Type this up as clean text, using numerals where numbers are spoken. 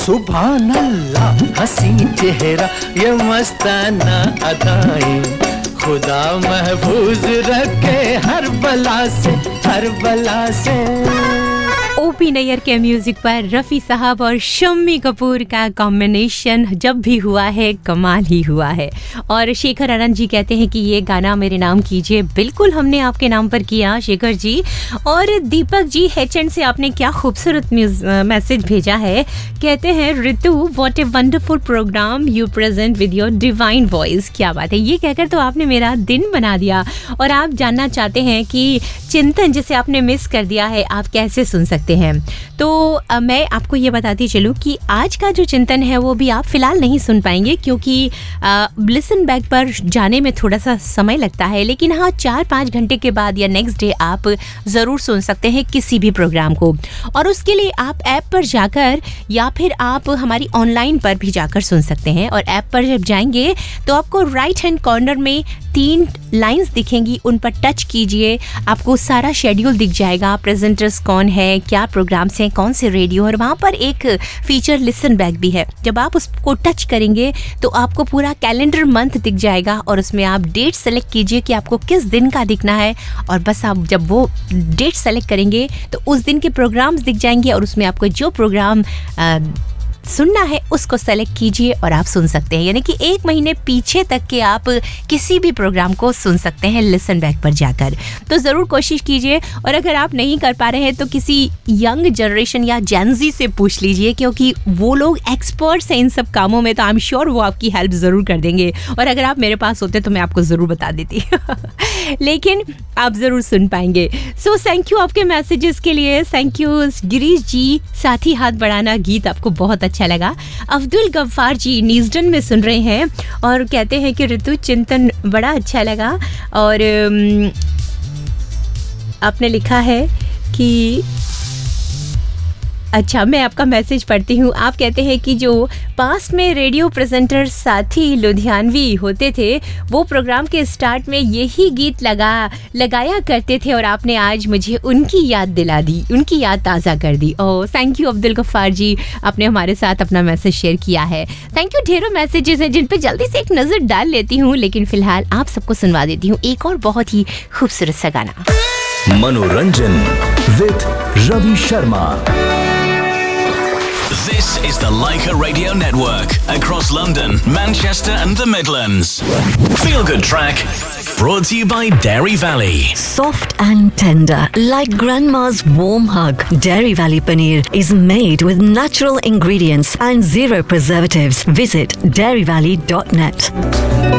सुभान अल्लाह हसी चेहरा ये मस्ताना अदाएं, खुदा महफूज रखे हर बला से। ओपी नैयर के म्यूजिक पर रफ़ी साहब और शम्मी कपूर का कॉम्बिनेशन जब भी हुआ है कमाल ही हुआ है। और शेखर आनंद जी कहते हैं कि ये गाना मेरे नाम कीजिए। बिल्कुल हमने आपके नाम पर किया शेखर जी। और दीपक जी हेचेंड से आपने क्या खूबसूरत मैसेज भेजा है। कहते हैं ऋतु what a wonderful programme you present with your divine voice. क्या बात है, ये कहकर तो आपने मेरा दिन बना दिया। और आप जानना चाहते हैं कि चिंतन जिसे आपने मिस कर दिया है आप कैसे सुन सकते हैं। तो मैं आपको ये बताती चलूँ कि आज का जो चिंतन है वो भी आप फिलहाल नहीं सुन पाएंगे क्योंकि लिसन बैक पर जाने में थोड़ा सा समय लगता है। लेकिन हाँ 4-5 घंटे के बाद या नेक्स्ट डे आप ज़रूर सुन सकते हैं किसी भी प्रोग्राम को। और उसके लिए आप ऐप पर जाकर या फिर आप हमारी ऑनलाइन पर भी जाकर सुन सकते हैं। और ऐप पर जब जाएंगे तो आपको राइट हैंड कॉर्नर में 3 लाइंस दिखेंगी, उन पर टच कीजिए, आपको सारा शेड्यूल दिख जाएगा, प्रेजेंटर्स कौन है, क्या प्रोग्राम्स हैं, कौन से रेडियो। और वहाँ पर एक फीचर लिसन बैक भी है। जब आप उसको टच करेंगे तो आपको पूरा कैलेंडर मंथ दिख जाएगा और उसमें आप डेट सेलेक्ट कीजिए कि आपको किस दिन का दिखना है। और बस आप जब वो डेट सेलेक्ट करेंगे तो उस दिन के प्रोग्राम्स दिख जाएंगे और उसमें आपको जो प्रोग्राम सुनना है उसको सेलेक्ट कीजिए और आप सुन सकते हैं। यानी कि 1 महीने पीछे तक के आप किसी भी प्रोग्राम को सुन सकते हैं लिसन बैक पर जाकर। तो ज़रूर कोशिश कीजिए। और अगर आप नहीं कर पा रहे हैं तो किसी यंग जनरेशन या जेनजी से पूछ लीजिए क्योंकि वो लोग एक्सपर्ट्स हैं इन सब कामों में। तो आई एम श्योर वो आपकी हेल्प ज़रूर कर देंगे। और अगर आप मेरे पास होते तो मैं आपको ज़रूर बता देती लेकिन आप ज़रूर सुन पाएंगे। सो थैंक यू आपके मैसेजेस के लिए। थैंक यू गिरीश जी। साथ ही हाथ बढ़ाना गीत आपको बहुत अच्छा लगा। अब्दुल गफ्फार जी न्यूज़ीलैंड में सुन रहे हैं और कहते हैं कि ऋतु चिंतन बड़ा अच्छा लगा। और आपने लिखा है कि अच्छा मैं आपका मैसेज पढ़ती हूँ। आप कहते हैं कि जो पास में रेडियो प्रेजेंटर साथी लुधियानवी होते थे वो प्रोग्राम के स्टार्ट में यही गीत लगाया करते थे और आपने आज मुझे उनकी याद दिला दी, उनकी याद ताज़ा कर दी। Oh thank you Abdul Gaffar जी, आपने हमारे साथ अपना मैसेज शेयर किया है। Thank you. ढेरों मैसेजेस हैं जिन पे जल्दी से एक नज़र डाल लेती हूँ लेकिन फ़िलहाल आप सबको सुनवा देती हूँ एक और बहुत ही खूबसूरत सा गाना। मनोरंजन with Ravi Sharma. This is the Leica Radio Network across London, Manchester and the Midlands. Feel Good Track brought to you by Dairy Valley. Soft and tender, like grandma's warm hug. Dairy Valley Paneer is made with natural ingredients and 0 preservatives. Visit dairyvalley.net.